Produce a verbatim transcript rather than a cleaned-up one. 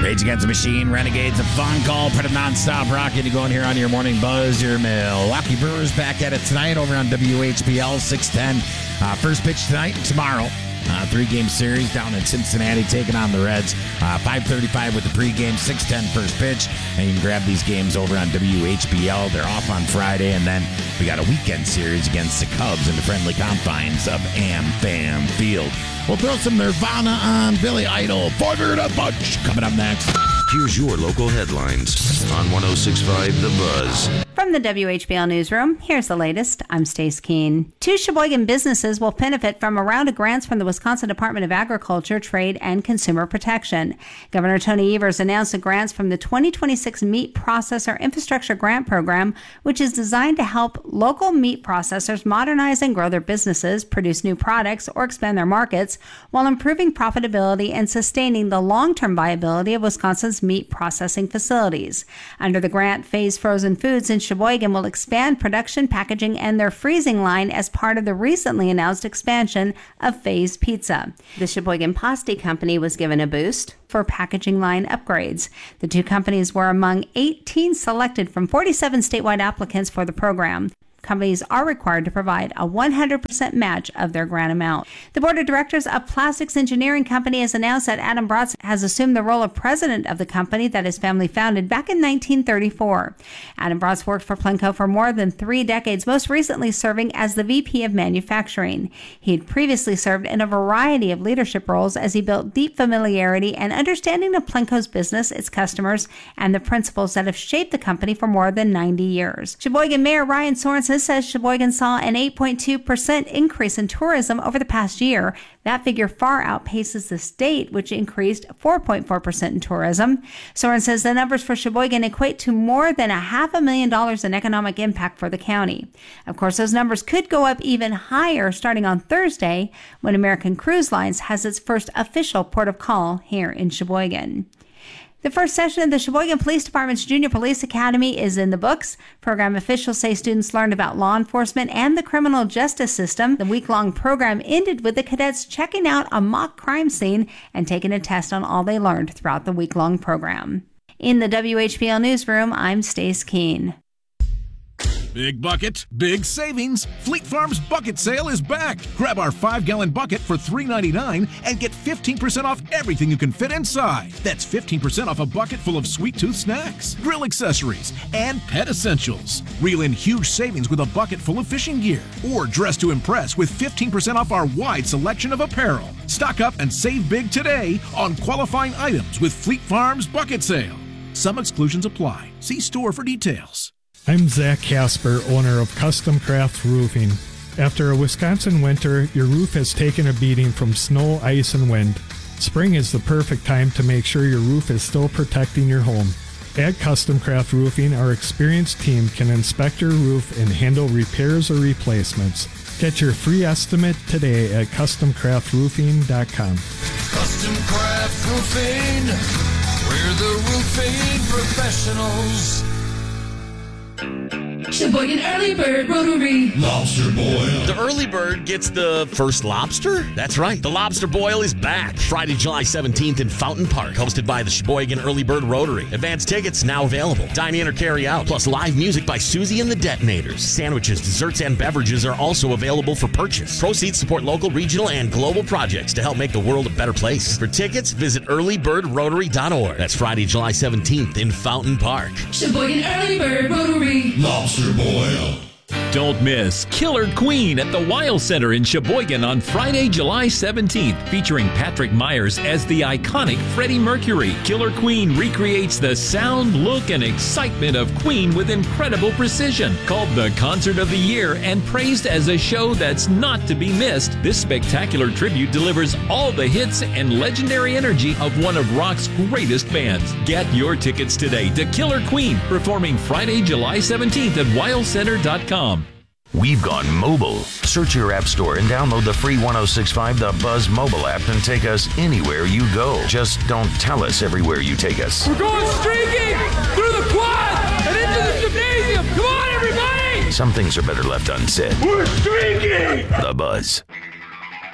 Rage Against the Machine, Renegades, a fun call, put a non-stop rocket to go in here on your morning buzz. Your Milwaukee Brewers back at it tonight over on W H B L six ten. Uh, first pitch tonight and tomorrow. Uh, three-game series down in Cincinnati taking on the Reds. Uh, five thirty-five with the pregame, six ten first pitch. And you can grab these games over on W H B L. They're off on Friday. And then we got a weekend series against the Cubs in the friendly confines of AmFam Field. We'll throw some Nirvana on Billy Idol. Forward a bunch coming up next. Here's your local headlines on one oh six point five The Buzz. From the W H B L Newsroom, here's the latest. I'm Stace Keene. Two Sheboygan businesses will benefit from a round of grants from the Wisconsin Department of Agriculture, Trade, and Consumer Protection. Governor Tony Evers announced the grants from the twenty twenty-six Meat Processor Infrastructure Grant Program, which is designed to help local meat processors modernize and grow their businesses, produce new products, or expand their markets, while improving profitability and sustaining the long-term viability of Wisconsin's meat processing facilities. Under the grant, Phase Frozen Foods in Sheboygan will expand production, packaging, and their freezing line as part of the recently announced expansion of Phase Pizza. The Sheboygan Pasti Company was given a boost for packaging line upgrades. The two companies were among eighteen selected from forty-seven statewide applicants for the program. Companies are required to provide a one hundred percent match of their grant amount. The board of directors of Plastics Engineering Company has announced that Adam Bratz has assumed the role of president of the company that his family founded back in nineteen thirty-four. Adam Bratz worked for Plenco for more than three decades, most recently serving as the V P of Manufacturing. He had previously served in a variety of leadership roles as he built deep familiarity and understanding of Plenco's business, its customers, and the principles that have shaped the company for more than ninety years. Sheboygan Mayor Ryan Sorensen says Sheboygan saw an eight point two percent increase in tourism over the past year. That figure far outpaces the state, which increased four point four percent in tourism. Soren says the numbers for Sheboygan equate to more than a half a million dollars in economic impact for the county. Of course, those numbers could go up even higher starting on Thursday when American Cruise Lines has its first official port of call here in Sheboygan. The first session of the Sheboygan Police Department's Junior Police Academy is in the books. Program officials say students learned about law enforcement and the criminal justice system. The week-long program ended with the cadets checking out a mock crime scene and taking a test on all they learned throughout the week-long program. In the W H B L Newsroom, I'm Stace Keene. Big bucket, big savings. Fleet Farm's bucket sale is back. Grab our five-gallon bucket for three ninety-nine and get fifteen percent off everything you can fit inside. That's fifteen percent off a bucket full of sweet tooth snacks, grill accessories, and pet essentials. Reel in huge savings with a bucket full of fishing gear. Or dress to impress with fifteen percent off our wide selection of apparel. Stock up and save big today on qualifying items with Fleet Farm's bucket sale. Some exclusions apply. See store for details. I'm Zach Casper, owner of Custom Craft Roofing. After a Wisconsin winter, your roof has taken a beating from snow, ice, and wind. Spring is the perfect time to make sure your roof is still protecting your home. At Custom Craft Roofing, our experienced team can inspect your roof and handle repairs or replacements. Get your free estimate today at custom craft roofing dot com. Custom Craft Roofing, we're the roofing professionals. Sheboygan Early Bird Rotary. Lobster Boil. The Early Bird gets the first lobster? That's right. The Lobster Boil is back. Friday, July seventeenth in Fountain Park. Hosted by the Sheboygan Early Bird Rotary. Advanced tickets now available. Dine in or carry out. Plus live music by Susie and the Detonators. Sandwiches, desserts, and beverages are also available for purchase. Proceeds support local, regional, and global projects to help make the world a better place. For tickets, visit early bird rotary dot org. That's Friday, July seventeenth in Fountain Park. Sheboygan Early Bird Rotary. Lobster Boil. Don't miss Killer Queen at the Weil Center in Sheboygan on Friday, July seventeenth, featuring Patrick Myers as the iconic Freddie Mercury. Killer Queen recreates the sound, look, and excitement of Queen with incredible precision. Called the Concert of the Year and praised as a show that's not to be missed, this spectacular tribute delivers all the hits and legendary energy of one of rock's greatest bands. Get your tickets today to Killer Queen, performing Friday, July seventeenth at weil center dot com. We've gone mobile. Search your app store and download the free one oh six point five The Buzz mobile app and take us anywhere you go. Just don't tell us everywhere you take us. We're going streaking through the quad and into the gymnasium. Come on, everybody! Some things are better left unsaid. We're streaking! The Buzz.